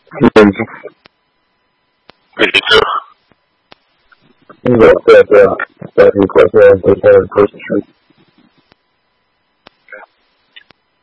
嗯，对对对，但是可是不太不是。